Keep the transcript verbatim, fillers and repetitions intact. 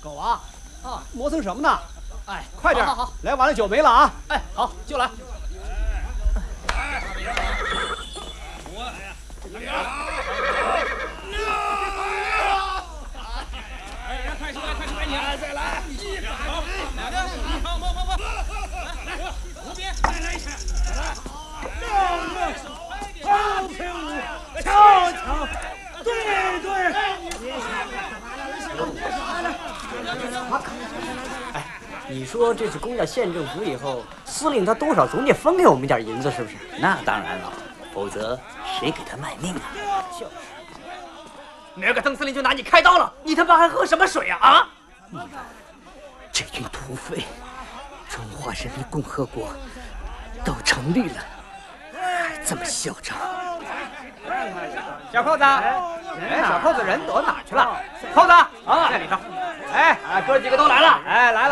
狗啊， 啊，磨蹭什么呢？ 哎， 快点， 好，好，好， 来晚了酒没了啊！ 哎，好，就来。快出来，快出来，你再来，好，两个，好，摸摸摸，来，无边，再来一下， 瞧瞧，瞧瞧，对对。 哎，你说这是攻下县政府以后，司令他多少总得分给我们点银子，是不是？ 那当然了，否则谁给他卖命啊？ 就是。明儿个邓司令就拿你开刀了，你他妈还喝什么水啊？啊！ 你们这群土匪，中华人民共和国都成立了，还这么嚣张！ 小扣子，哎，小扣子人躲哪去了？扣子啊，在里头。哎， 啊，哥几个都来了。 哎，来